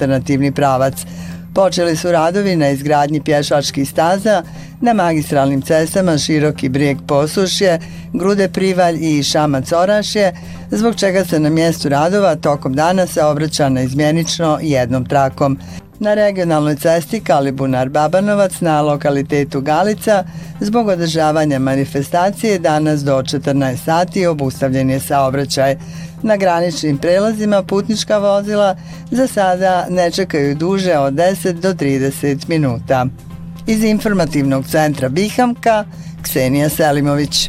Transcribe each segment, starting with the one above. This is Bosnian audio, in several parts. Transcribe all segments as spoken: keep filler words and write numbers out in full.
alternativni pravac. Počeli su radovi na izgradnji pješačkih staza na magistralnim cestama Široki Brijeg Posušje, Grude Privalj i Šamac Orašje, zbog čega se na mjestu radova tokom dana saobraća naizmjenično jednom trakom. Na regionalnoj cesti Kalibunar-Babanovac na lokalitetu Galica zbog održavanja manifestacije danas do četrnaest sati obustavljen je saobraćaj. Na graničnim prelazima putnička vozila za sada ne čekaju duže od deset do trideset minuta. Iz informativnog centra Bihamka, Ksenija Selimović.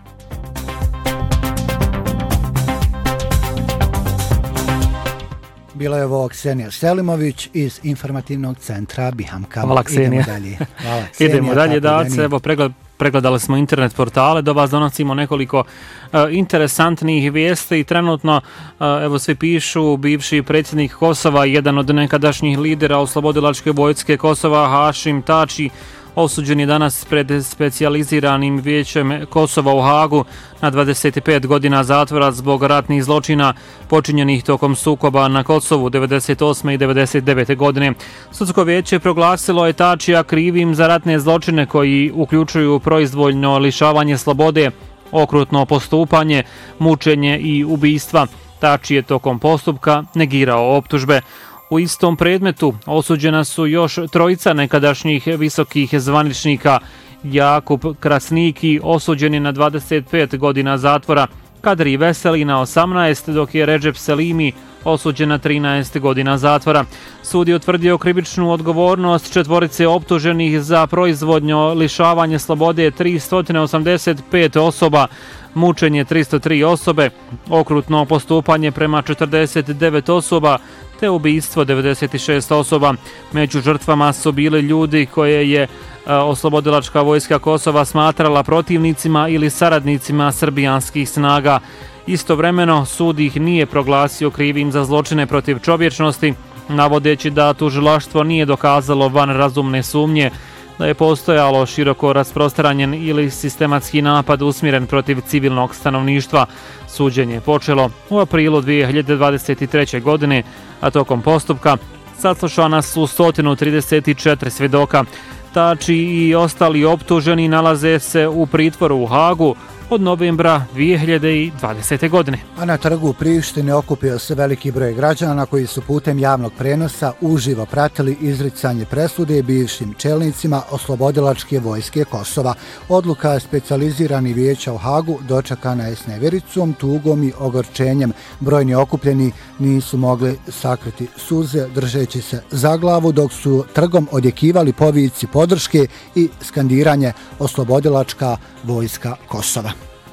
Bilo je ovo Ksenija Selimović iz informativnog centra Bihamka. Hvala, Ksenija. Idemo dalje. Hvala, Ksenija. Idemo dalje, Dace. Evo, pregled, pregledali smo internet portale, do vas donosimo nekoliko uh, interesantnih vijesti i trenutno, uh, evo svi pišu, bivši predsjednik Kosova, jedan od nekadašnjih lidera oslobodilačke vojske Kosova, Hašim Tači, osuđen je danas pred specijaliziranim vijećem Kosova u Hagu na dvadeset pet godina zatvora zbog ratnih zločina počinjenih tokom sukoba na Kosovu devedeset osme i devedeset devete godine. Sudsko vijeće proglasilo je Tačija krivim za ratne zločine koji uključuju proizvoljno lišavanje slobode, okrutno postupanje, mučenje i ubistva. Tači je tokom postupka negirao optužbe. U istom predmetu osuđena su još trojica nekadašnjih visokih zvaničnika. Jakub Krasniki osuđen je na dvadeset pet godina zatvora, Kadri Veseli na osamnaest, dok je Redžep Selimi osuđen na trinaest godina zatvora. Sud je utvrdio krivičnu odgovornost četvorice optuženih za proizvodnjo lišavanje slobode tristo osamdeset pet osoba, mučenje tristo tri osobe, okrutno postupanje prema četrdeset devet osoba, te ubistvo devedeset šest osoba. Među žrtvama su bili ljudi koje je oslobodilačka vojska Kosova smatrala protivnicima ili saradnicima srbijanskih snaga. Istovremeno, sud ih nije proglasio krivim za zločine protiv čovječnosti, navodeći da tužilaštvo nije dokazalo van razumne sumnje da je postojalo široko rasprostranjen ili sistematski napad usmjeren protiv civilnog stanovništva. Suđenje je počelo u aprilu dvije hiljade dvadeset treće. godine, a tokom postupka saslušana su sto trideset četiri svjedoka. Tači i ostali optuženi nalaze se u pritvoru u Hagu od novembra dvije hiljade dvadesete. godine. A na trgu u Prištini okupio se veliki broj građana koji su putem javnog prenosa uživo pratili izricanje presude bivšim čelnicima oslobodilačke vojske Kosova. Odluka specijaliziranih vijeća u Hagu dočekana je s nevericom, tugom i ogorčenjem. Brojni okupljeni nisu mogli sakriti suze držeći se za glavu dok su trgom odjekivali povici podrške i skandiranje oslobodilačka vojska Kosova.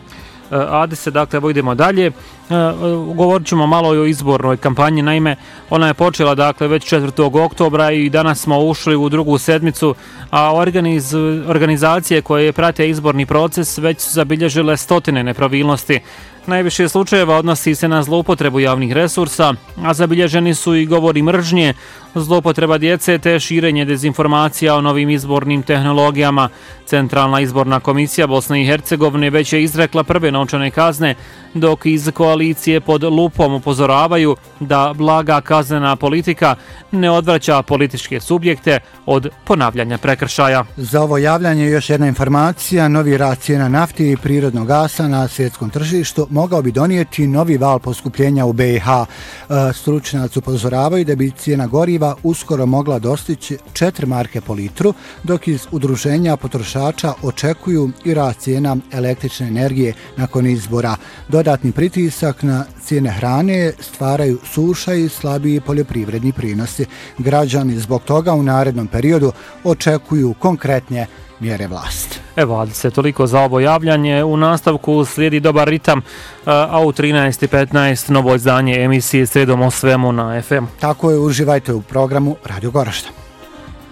Adi se, dakle, evo idemo dalje. Govorit ćemo malo o izbornoj kampanji, naime, ona je počela, dakle, već četvrtog oktobra i danas smo ušli u drugu sedmicu, a organiz, organizacije koje prate izborni proces već su zabilježile stotine nepravilnosti. Najviše slučajeva odnosi se na zloupotrebu javnih resursa, a zabilježeni su i govori mržnje, zloupotreba djece te širenje dezinformacija o novim izbornim tehnologijama. Centralna izborna komisija Bosne i Hercegovine već je izrekla prve novčane kazne, dok iz koalicije pod lupom upozoravaju da blaga kaznena politika ne odvraća političke subjekte od ponavljanja prekršaja. Za ovo javljanje još jedna informacija. Novi rast cijena nafti i prirodnog gasa na svjetskom tržištu mogao bi donijeti novi val poskupljenja u be i ha. Stručnjaci upozoravaju da bi cijena goriva uskoro mogla dostići četiri marke po litru, dok iz udruženja potrošača očekuju i rast cijena električne energije nakon izbora. Dodatni pritisak na cijene hrane stvaraju suša i slabiji poljoprivredni prinosi. Građani zbog toga u narednom periodu očekuju konkretne mjere vlasti. Evo, ali se toliko za ovo javljanje. U nastavku slijedi dobar ritam, a u trinaest i petnaest novo izdanje emisije Sredom o svemu na ef emu. Tako je, uživajte u programu Radio Goražda.